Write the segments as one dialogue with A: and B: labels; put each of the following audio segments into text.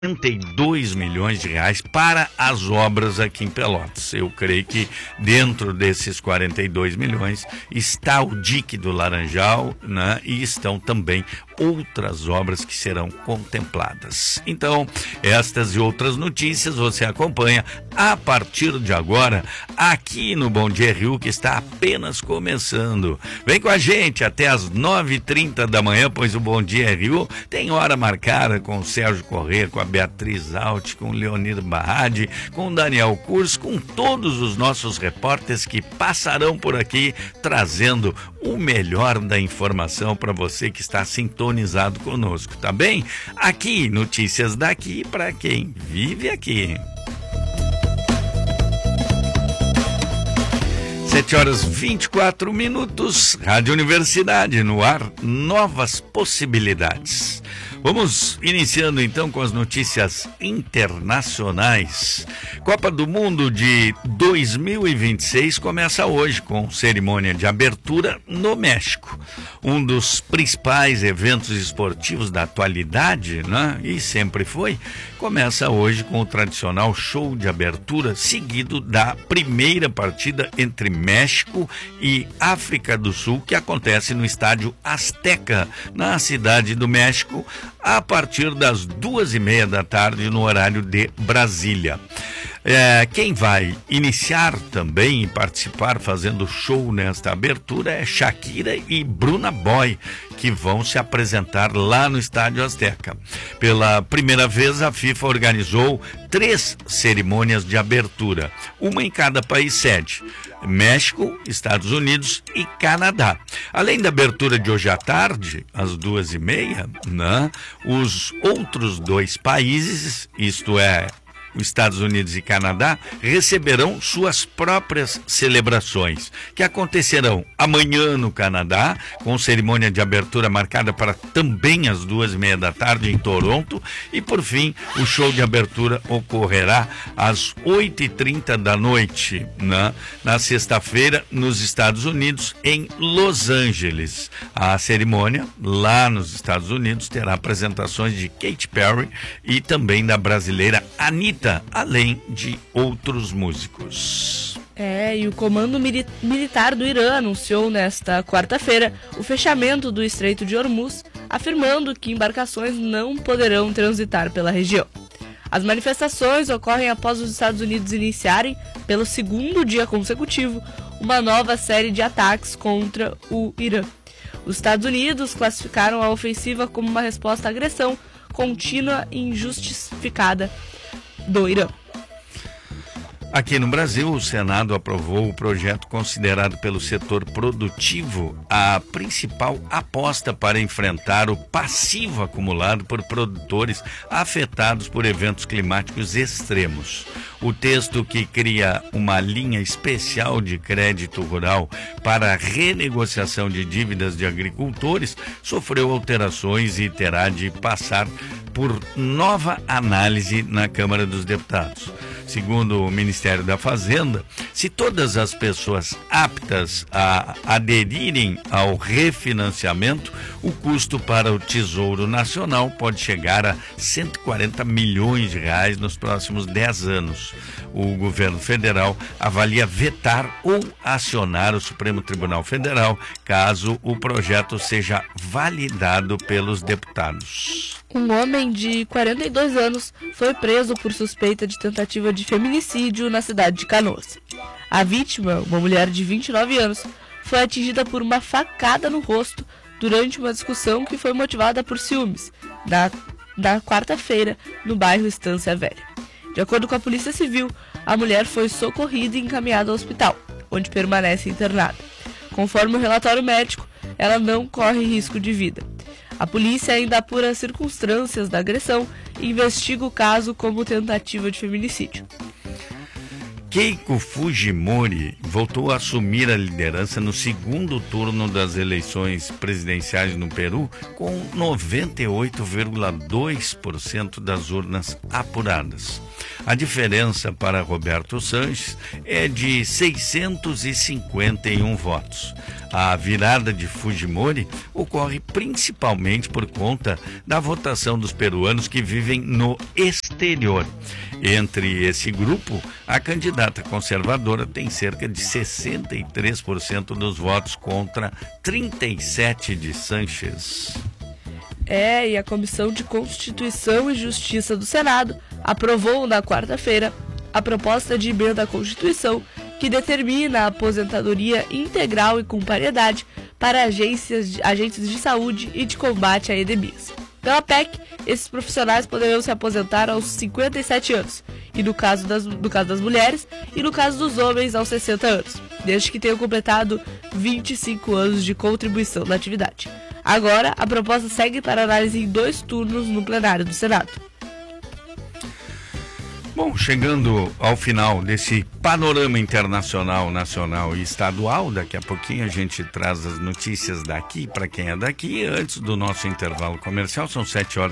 A: 42 milhões de reais para as obras aqui em Pelotas. Eu creio que dentro desses 42 milhões está o dique do Laranjal, né? E estão também outras obras que serão contempladas. Então, estas e outras notícias você acompanha a partir de agora aqui no Bom Dia Rio, que está apenas começando. Vem com a gente até as 9h30 da manhã, pois o Bom Dia Rio tem hora marcada com o Sérgio Corrêa, com a Beatriz Alt, com o Leonir Barradi, com o Daniel Kurz, com todos os nossos repórteres que passarão por aqui trazendo o melhor da informação para você que está sintonizado conosco, tá bem? Aqui, notícias daqui para quem vive aqui. 7h24, Rádio Universidade no ar, novas possibilidades. Vamos iniciando então com as notícias internacionais. Copa do Mundo de 2026 começa hoje com cerimônia de abertura no México. Um dos principais eventos esportivos da atualidade, né? E sempre foi, começa hoje com o tradicional show de abertura, seguido da primeira partida entre México e África do Sul, que acontece no estádio Azteca, na cidade do México, a partir das 2h30 da tarde no horário de Brasília. Quem vai iniciar também e participar fazendo show nesta abertura é Shakira e Burna Boy, que vão se apresentar lá no Estádio Azteca. Pela primeira vez, a FIFA organizou 3 cerimônias de abertura, uma em cada país sede: México, Estados Unidos e Canadá. Além da abertura de hoje à tarde, às 2h30, né, os outros 2 países, isto é, os Estados Unidos e Canadá, receberão suas próprias celebrações, que acontecerão amanhã no Canadá, com cerimônia de abertura marcada para também às 2h30 da tarde em Toronto, e por fim, o show de abertura ocorrerá às 8h30 da noite, né, na sexta-feira, nos Estados Unidos, em Los Angeles. A cerimônia, lá nos Estados Unidos, terá apresentações de Katy Perry e também da brasileira Anitta, além de outros músicos.
B: E o Comando Militar do Irã anunciou nesta quarta-feira o fechamento do Estreito de Hormuz, afirmando que embarcações não poderão transitar pela região. As manifestações ocorrem após os Estados Unidos iniciarem, pelo 2º dia consecutivo, uma nova série de ataques contra o Irã. Os Estados Unidos classificaram a ofensiva como uma resposta à agressão contínua e injustificada do Irã.
A: Aqui no Brasil, o Senado aprovou o projeto considerado pelo setor produtivo a principal aposta para enfrentar o passivo acumulado por produtores afetados por eventos climáticos extremos. O texto, que cria uma linha especial de crédito rural para a renegociação de dívidas de agricultores, sofreu alterações e terá de passar por nova análise na Câmara dos Deputados. Segundo o Ministério da Fazenda, se todas as pessoas aptas a aderirem ao refinanciamento, o custo para o Tesouro Nacional pode chegar a 140 milhões de reais nos próximos 10 anos. O governo federal avalia vetar ou acionar o Supremo Tribunal Federal caso o projeto seja validado pelos deputados.
B: Um homem de 42 anos foi preso por suspeita de tentativa de feminicídio na cidade de Canoas. A vítima, uma mulher de 29 anos, foi atingida por uma facada no rosto durante uma discussão que foi motivada por ciúmes, na quarta-feira, no bairro Estância Velha. De acordo com a Polícia Civil, a mulher foi socorrida e encaminhada ao hospital, onde permanece internada. Conforme o relatório médico, ela não corre risco de vida. A polícia ainda apura as circunstâncias da agressão e investiga o caso como tentativa de feminicídio.
A: Keiko Fujimori voltou a assumir a liderança no 2º turno das eleições presidenciais no Peru, com 98,2% das urnas apuradas. A diferença para Roberto Sanches é de 651 votos. A virada de Fujimori ocorre principalmente por conta da votação dos peruanos que vivem no exterior. Entre esse grupo, a candidata conservadora tem cerca de 63% dos votos contra 37% de Sanches.
B: E a Comissão de Constituição e Justiça do Senado aprovou na quarta-feira a proposta de emenda à Constituição que determina a aposentadoria integral e com paridade para agentes de saúde e de combate a endemias. Pela PEC, esses profissionais poderão se aposentar aos 57 anos, e no caso das mulheres, e no caso dos homens aos 60 anos, desde que tenham completado 25 anos de contribuição na atividade. Agora, a proposta segue para análise em 2 turnos no plenário do Senado.
A: Bom, chegando ao final desse panorama internacional, nacional e estadual, daqui a pouquinho a gente traz as notícias daqui para quem é daqui. Antes do nosso intervalo comercial, são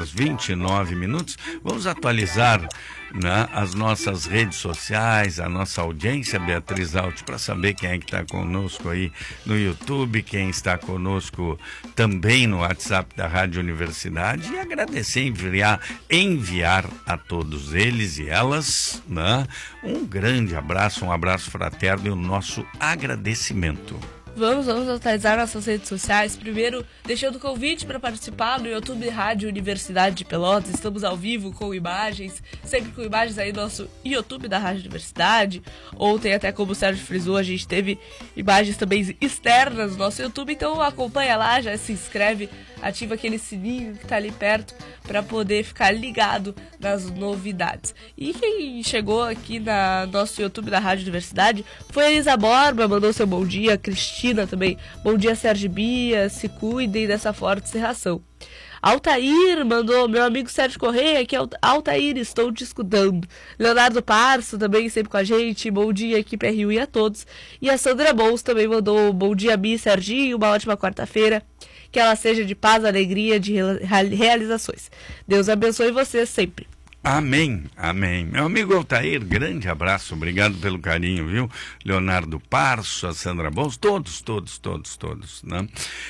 A: 7h29. Vamos atualizar, né, as nossas redes sociais, a nossa audiência, Beatriz Alt, para saber quem é que está conosco aí no YouTube, quem está conosco também no WhatsApp da Rádio Universidade, e agradecer, enviar a todos eles e elas, né, um grande abraço, um abraço fraterno e o nosso agradecimento.
B: Vamos atualizar nossas redes sociais. Primeiro, deixando o convite para participar no YouTube Rádio Universidade de Pelotas. Estamos ao vivo com imagens, sempre com imagens aí no nosso YouTube da Rádio Universidade. Ontem, até como o Sérgio frisou, a gente teve imagens também externas no nosso YouTube. Então acompanha lá, já se inscreve, ativa aquele sininho que está ali perto para poder ficar ligado nas novidades. E quem chegou aqui no nosso YouTube da Rádio Universidade foi a Elisa Borba, mandou seu bom dia, Cristina também. Bom dia, Sérgio Bia, se cuidem dessa forte cerração. Altair mandou, meu amigo Sérgio Correia, que é Altair, estou te escutando. Leonardo Parso também sempre com a gente, bom dia, equipe RU e a todos. E a Sandra Bons também mandou, bom dia, Bia, Serginho, uma ótima quarta-feira. Que ela seja de paz, alegria, de realizações. Deus abençoe vocês sempre.
A: Amém, amém. Meu amigo Altair, grande abraço, obrigado pelo carinho, viu? Leonardo Parso, a Sandra Bons, todos, né?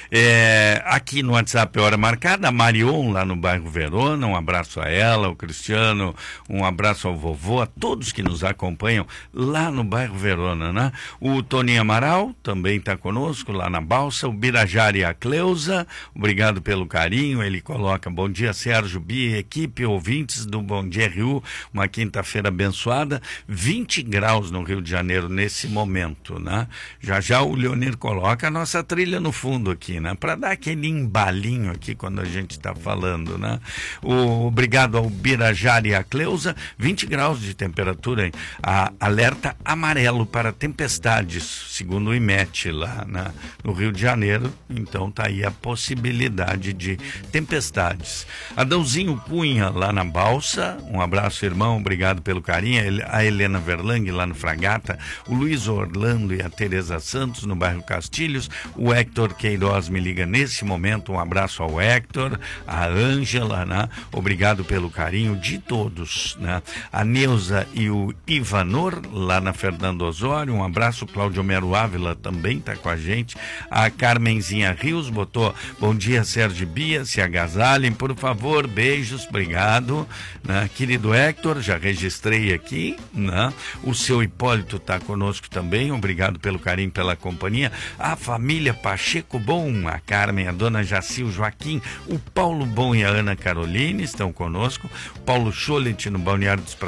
A: Aqui no WhatsApp, hora marcada, a Marion, lá no bairro Verona, um abraço a ela, o Cristiano, um abraço ao vovô, a todos que nos acompanham lá no bairro Verona, né? O Toninho Amaral também está conosco lá na Balsa, o Birajara e a Cleusa, obrigado pelo carinho, ele coloca, bom dia, Sérgio Bia, equipe, ouvintes do Bom Dia RU, uma quinta-feira abençoada, 20 graus no Rio de Janeiro nesse momento, né? Já o Leonir coloca a nossa trilha no fundo aqui, né? Para dar aquele embalinho aqui quando a gente está falando, né? Obrigado ao Birajara e a Cleusa, 20 graus de temperatura, hein? Alerta amarelo para tempestades, segundo o IMET lá, né? No Rio de Janeiro, então tá aí a possibilidade de tempestades. Adãozinho Cunha lá na Balsa, um abraço, irmão, obrigado pelo carinho. A Helena Verlang lá no Fragata, o Luiz Orlando e a Tereza Santos no bairro Castilhos, o Hector Queiroz me liga nesse momento, um abraço ao Hector, a Ângela, né? Obrigado pelo carinho de todos, né? A Neuza e o Ivanor lá na Fernando Osório, um abraço. Cláudio Mero Ávila também está com a gente. A Carmenzinha Rios botou, bom dia, Sérgio Bia, se agasalhem, por favor, beijos, obrigado, né? Querido Hector, já registrei aqui, né? O seu Hipólito está conosco também, obrigado pelo carinho, pela companhia. A família Pacheco Bom, a Carmen, a dona Jaci, o Joaquim, o Paulo Bom e a Ana Caroline estão conosco. O Paulo Scholet no Balneário dos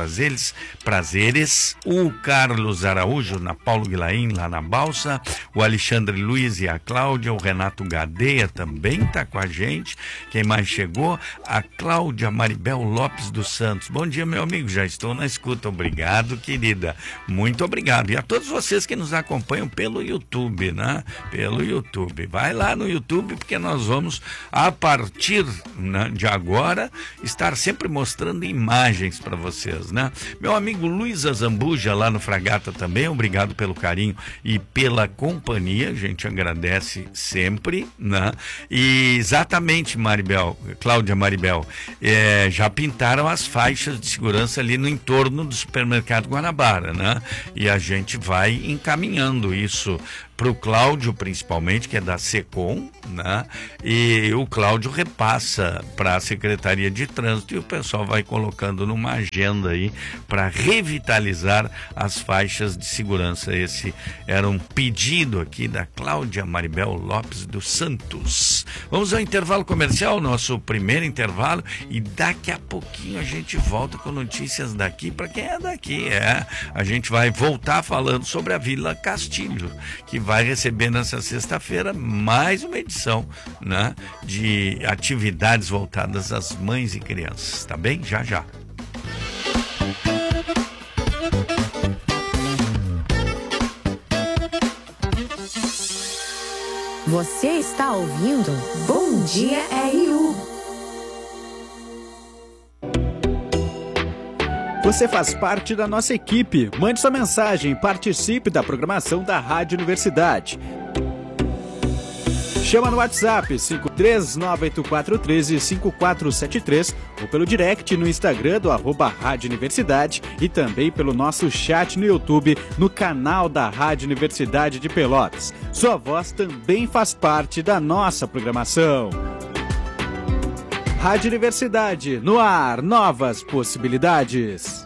A: Prazeres, o Carlos Araújo na Paulo Guilaim, lá na Balsa, o Alexandre Luiz e a Cláudia, o Renato Gadeia também está com a gente. Quem mais chegou? A Cláudia Maribel Lopes dos Santos. Bom dia, meu amigo, já estou na escuta. Obrigado, querida. Muito obrigado. E a todos vocês que nos acompanham pelo YouTube, né? Pelo YouTube. Vai lá no YouTube, porque nós vamos, a partir, né, de agora, estar sempre mostrando imagens para vocês, né? Meu amigo Luiz Azambuja, lá no Fragata também, obrigado pelo carinho e pela companhia. A gente agradece sempre, né? E exatamente, Maribel, Cláudia Maribel, já pintaram as faixas de segurança ali no entorno do supermercado Guanabara, né? E a gente vai encaminhando isso para o Cláudio, principalmente, que é da SECOM, né? E o Cláudio repassa para a Secretaria de Trânsito e o pessoal vai colocando numa agenda aí para revitalizar as faixas de segurança. Esse era um pedido aqui da Cláudia Maribel Lopes dos Santos. Vamos ao intervalo comercial, nosso primeiro intervalo, e daqui a pouquinho a gente volta com notícias daqui para quem é daqui. A gente vai voltar falando sobre a Vila Castilho, que vai receber nessa sexta-feira mais uma edição, né, de atividades voltadas às mães e crianças, tá bem? Já, já.
C: Você está ouvindo Bom Dia RU.
D: Você faz parte da nossa equipe. Mande sua mensagem e participe da programação da Rádio Universidade. Chama no WhatsApp 53984135473 ou pelo direct no Instagram do @Rádio Universidade e também pelo nosso chat no YouTube no canal da Rádio Universidade de Pelotas. Sua voz também faz parte da nossa programação. Rádio Universidade, no ar, novas possibilidades.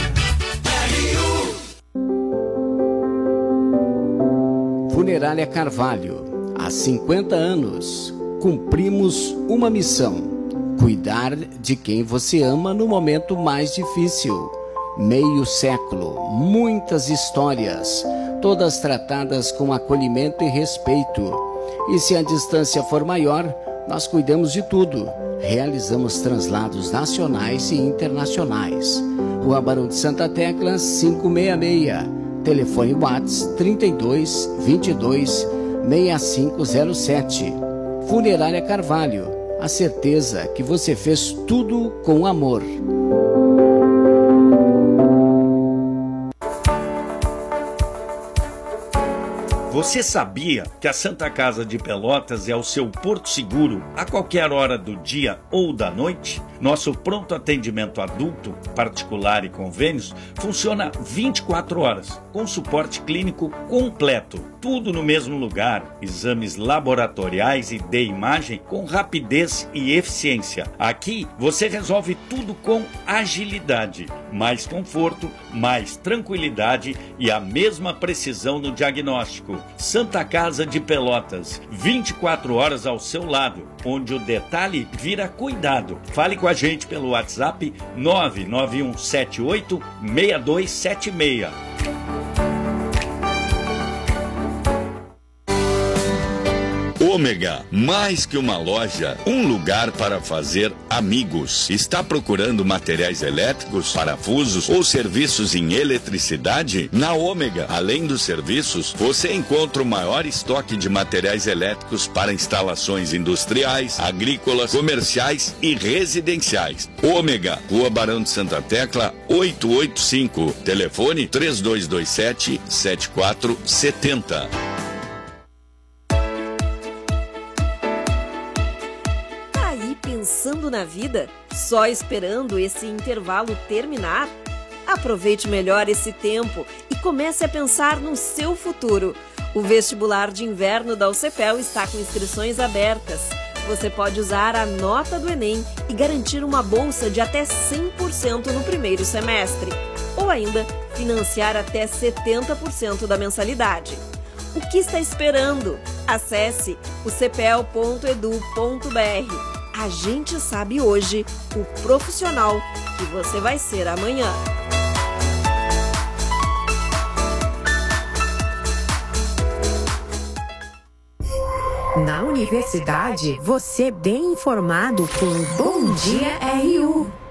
E: Funerária Carvalho, há 50 anos, cumprimos uma missão: cuidar de quem você ama no momento mais difícil. Meio século, muitas histórias, todas tratadas com acolhimento e respeito. E se a distância for maior, nós cuidamos de tudo. Realizamos translados nacionais e internacionais. Rua Barão de Santa Tecla, 566. Telefone WhatsApp 32 22 6507. Funerária Carvalho. A certeza que você fez tudo com amor.
A: Você sabia que a Santa Casa de Pelotas é o seu porto seguro a qualquer hora do dia ou da noite? Nosso pronto atendimento adulto, particular e convênios funciona 24 horas, com suporte clínico completo. Tudo no mesmo lugar, exames laboratoriais e de imagem com rapidez e eficiência. Aqui você resolve tudo com agilidade, mais conforto, mais tranquilidade e a mesma precisão no diagnóstico. Santa Casa de Pelotas, 24 horas ao seu lado, onde o detalhe vira cuidado. Fale com a gente pelo WhatsApp 991786276.
F: Ômega, mais que uma loja, um lugar para fazer amigos. Está procurando materiais elétricos, parafusos ou serviços em eletricidade? Na Ômega, além dos serviços, você encontra o maior estoque de materiais elétricos para instalações industriais, agrícolas, comerciais e residenciais. Ômega, Rua Barão de Santa Tecla, 885. Telefone 3227-7470.
G: Pensando na vida, só esperando esse intervalo terminar? Aproveite melhor esse tempo e comece a pensar no seu futuro. O vestibular de inverno da UCPEL está com inscrições abertas. Você pode usar a nota do Enem e garantir uma bolsa de até 100% no primeiro semestre. Ou ainda, financiar até 70% da mensalidade. O que está esperando? Acesse ucpel.edu.br. A gente sabe hoje o profissional que você vai ser amanhã.
C: Na universidade, você bem informado com Bom Dia RU.